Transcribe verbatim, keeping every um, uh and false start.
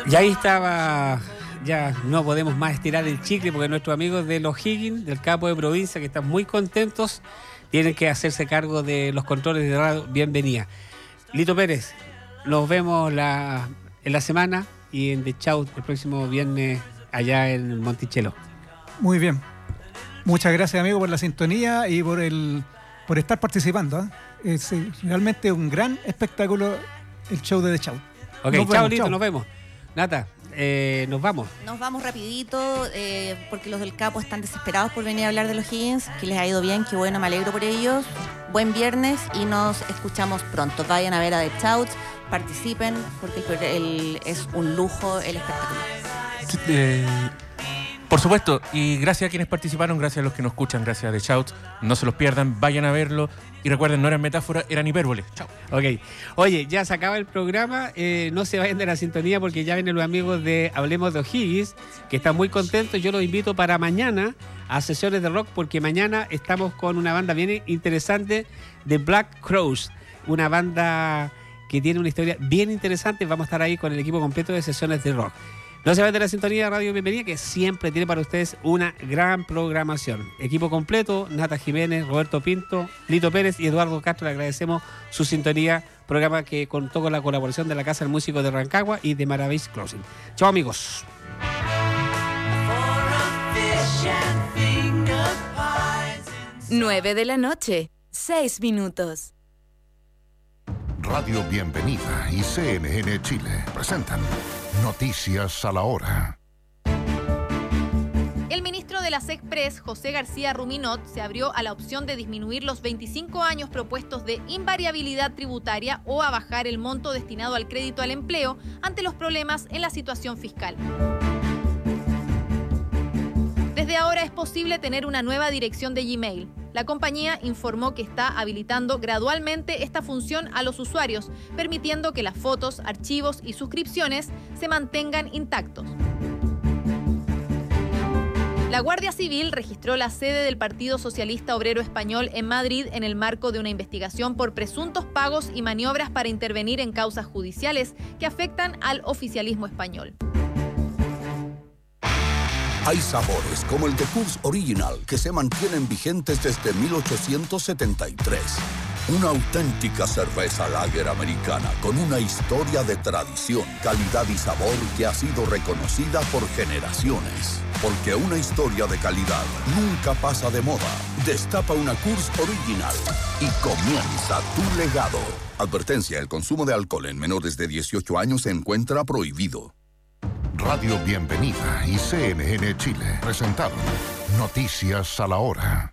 Y ahí estaba, ya no podemos más estirar el chicle porque nuestros amigos de los Higgins, del Capo de Provincia, que están muy contentos, tienen que hacerse cargo de los controles de radio. Bienvenida. Lito Pérez, nos vemos la, en la semana y en The Shout el próximo viernes allá en Monticello. Muy bien. Muchas gracias, amigo, por la sintonía y por el por estar participando. ¿eh? Es eh, realmente un gran espectáculo el show de The Shout. Ok, nos chao, vemos, Lito, chao. Nos vemos. Nata, eh, nos vamos. Nos vamos rapidito, eh, porque los del Capo están desesperados por venir a hablar de los Higgins, que les ha ido bien, qué bueno, me alegro por ellos. Buen viernes y nos escuchamos pronto. Vayan a ver a The Shout, participen, porque el, el, es un lujo el espectáculo. Eh, por supuesto, y gracias a quienes participaron, gracias a los que nos escuchan, gracias a The Shout. No se los pierdan, vayan a verlo. Y recuerden, no eran metáforas, eran hipérboles. Chao. Ok. Oye, ya se acaba el programa. Eh, no se vayan de la sintonía porque ya vienen los amigos de Hablemos de O'Higgins, que están muy contentos. Yo los invito para mañana a sesiones de rock, porque mañana estamos con una banda bien interesante de Black Crowes. Una banda que tiene una historia bien interesante. Vamos a estar ahí con el equipo completo de sesiones de rock. No se vayan de la sintonía de Radio Bienvenida, que siempre tiene para ustedes una gran programación. Equipo completo, Nata Jiménez, Roberto Pinto, Lito Pérez y Eduardo Castro. Le agradecemos su sintonía. Programa que contó con la colaboración de la Casa del Músico de Rancagua y de Maravis Closing. Chao, amigos. nueve de la noche, seis minutos. Radio Bienvenida y C N N Chile presentan Noticias a la Hora. El ministro de la SECPRES, José García Ruminot, se abrió a la opción de disminuir los veinticinco años propuestos de invariabilidad tributaria o a bajar el monto destinado al crédito al empleo ante los problemas en la situación fiscal. Desde ahora es posible tener una nueva dirección de Gmail. La compañía informó que está habilitando gradualmente esta función a los usuarios, permitiendo que las fotos, archivos y suscripciones se mantengan intactos. La Guardia Civil registró la sede del Partido Socialista Obrero Español en Madrid en el marco de una investigación por presuntos pagos y maniobras para intervenir en causas judiciales que afectan al oficialismo español. Hay sabores como el de Coors Original que se mantienen vigentes desde mil ochocientos setenta y tres. Una auténtica cerveza lager americana con una historia de tradición, calidad y sabor que ha sido reconocida por generaciones. Porque una historia de calidad nunca pasa de moda. Destapa una Coors Original y comienza tu legado. Advertencia: el consumo de alcohol en menores de dieciocho años se encuentra prohibido. Radio Bienvenida y C N N Chile presentaron Noticias a la Hora.